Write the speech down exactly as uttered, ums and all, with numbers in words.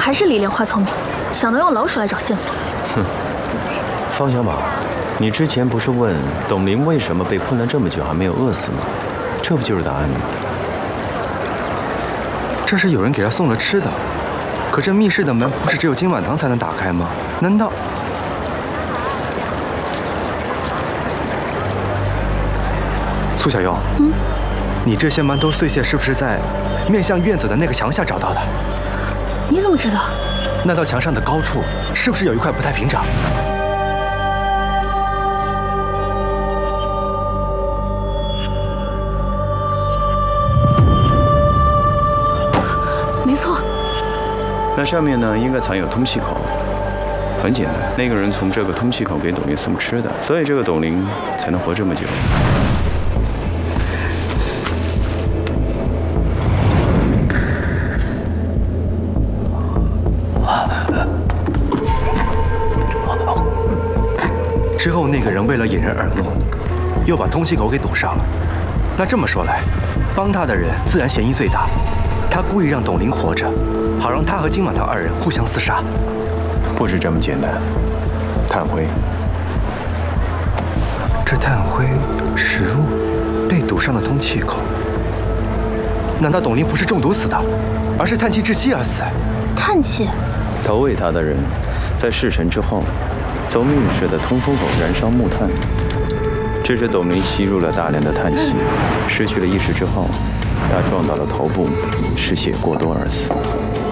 还是李莲花聪明，想到用老鼠来找线索。 哼，方小宝，你之前不是问董玲为什么被困了这么久还没有饿死吗？这不就是答案吗？ 这是有人给他送了吃的，可这密室的门不是只有金碗堂才能打开吗？难道？ 苏小庸，嗯，你这些馒头碎屑是不是在面向院子的那个墙下找到的？ 你怎么知道？ 那道墙上的高处是不是有一块不太平整？ 没错。 那上面呢，应该藏有通气口。很简单，那个人从这个通气口给董玲送吃的，所以这个董玲才能活这么久。 之后，那个人为了引人耳目，又把通气口给堵上了。那这么说来，帮他的人自然嫌疑最大。他故意让董玲活着，好让他和金满堂二人互相厮杀。 不是这么简单。炭灰， 这炭灰、食物被堵上了通气口。难道董玲不是中毒死的，而是叹气窒息而死？ 叹气。 投喂他的人，在事成之后。 从密室的通风口燃烧木炭，致使董玲吸入了大量的碳气，失去了意识之后，他撞到了头部，失血过多而死。